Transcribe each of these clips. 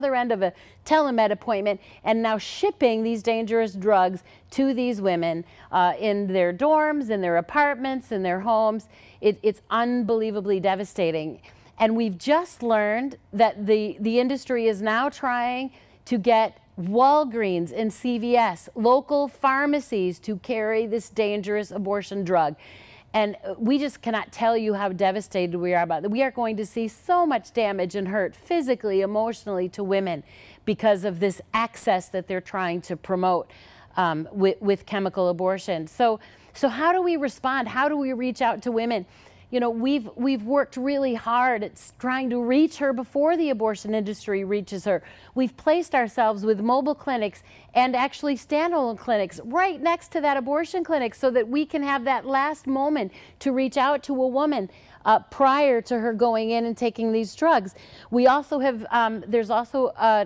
end of a telemed appointment and now shipping these dangerous drugs to these women in their dorms, in their apartments, in their homes. It's unbelievably devastating. And we've just learned that the industry is now trying to get Walgreens and CVS, local pharmacies, to carry this dangerous abortion drug. And we just cannot tell you how devastated we are about it. We are going to see so much damage and hurt physically, emotionally to women because of this access that they're trying to promote with chemical abortion. So how do we respond? How do we reach out to women? You know, we've worked really hard at trying to reach her before the abortion industry reaches her. We've placed ourselves with mobile clinics and actually standalone clinics right next to that abortion clinic so that we can have that last moment to reach out to a woman prior to her going in and taking these drugs. We also have, there's also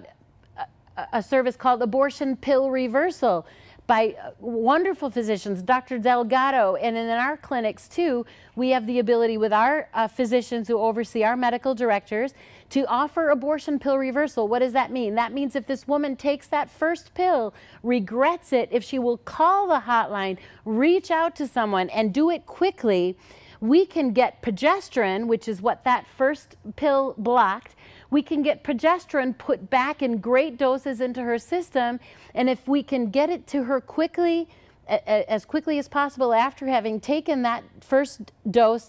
a service called Abortion Pill Reversal by wonderful physicians, Dr. Delgado, and in our clinics too, we have the ability with our physicians who oversee our medical directors to offer abortion pill reversal. What does that mean? That means if this woman takes that first pill, regrets it, if she will call the hotline, reach out to someone and do it quickly, we can get progesterone, which is what that first pill blocked. We can get progesterone put back in great doses into her system, and if we can get it to her quickly, as quickly as possible after having taken that first dose,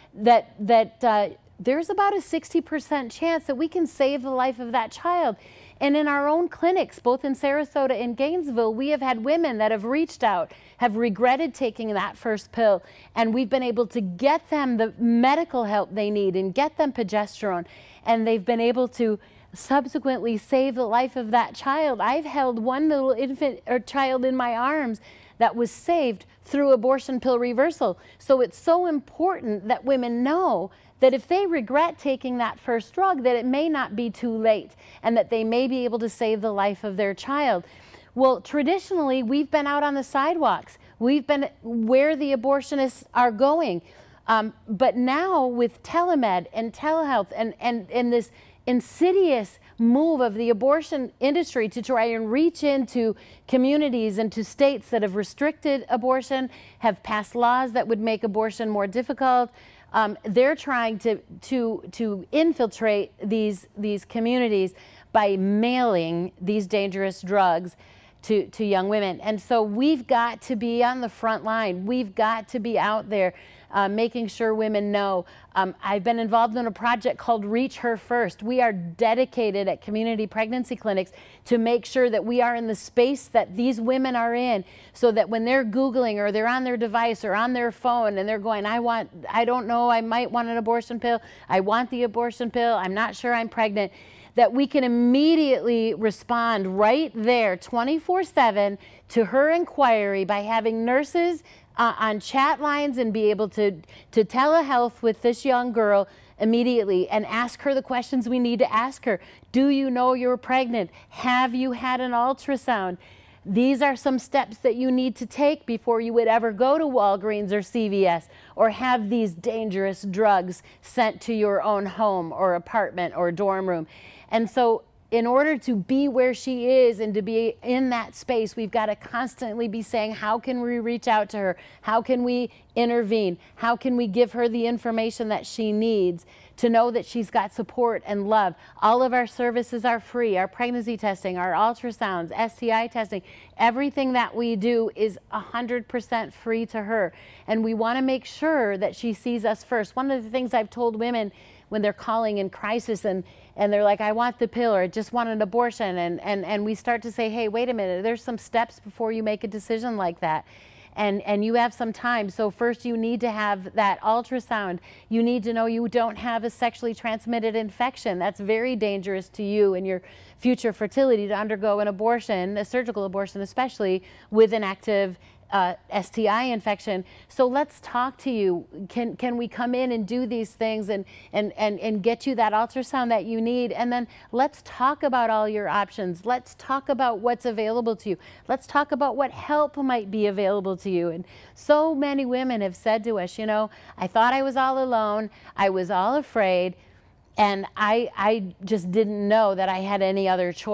there's about a 60% chance that we can save the life of that child. And in our own clinics, both in Sarasota and Gainesville, we have had women that have reached out, have regretted taking that first pill, and we've been able to get them the medical help they need and get them progesterone, and they've been able to subsequently save the life of that child. I've held one little infant or child in my arms that was saved through abortion pill reversal. So it's so important that women know that if they regret taking that first drug, that it may not be too late and that they may be able to save the life of their child. Well, traditionally, we've been out on the sidewalks. We've been where the abortionists are going. But now with telemed and telehealth and this insidious move of the abortion industry to try and reach into communities and to states that have restricted abortion, have passed laws that would make abortion more difficult, they're trying to infiltrate these communities by mailing these dangerous drugs to young women. And so we've got to be on the front line. We've got to be out there making sure women know. I've been involved in a project called Reach Her First. We are dedicated at community pregnancy clinics to make sure that we are in the space that these women are in, so that when they're Googling or they're on their device or on their phone and they're going, I don't know, I might want an abortion pill, I want the abortion pill, I'm not sure I'm pregnant, that we can immediately respond right there 24/7 to her inquiry by having nurses on chat lines and be able to telehealth with this young girl immediately and ask her the questions we need to ask her. Do you know you're pregnant? Have you had an ultrasound? These are some steps that you need to take before you would ever go to Walgreens or CVS or have these dangerous drugs sent to your own home or apartment or dorm room. And so in order to be where she is and to be in that space, we've got to constantly be saying, how can we reach out to her? How can we intervene? How can we give her the information that she needs to know that she's got support and love? All of our services are free. Our pregnancy testing, our ultrasounds, STI testing, everything that we do is 100% free to her. And we want to make sure that she sees us first. One of the things I've told women when they're calling in crisis and they're like, I want the pill or I just want an abortion, and we start to say, hey, wait a minute, there's some steps before you make a decision like that. And you have some time. So first you need to have that ultrasound. You need to know you don't have a sexually transmitted infection. That's very dangerous to you and your future fertility to undergo an abortion, a surgical abortion especially, with an active STI infection. So let's talk to you. Can we come in and do these things and get you that ultrasound that you need? And then let's talk about all your options. Let's talk about what's available to you. Let's talk about what help might be available to you. And so many women have said to us, you know, I thought I was all alone. I was all afraid. And I just didn't know that I had any other choice.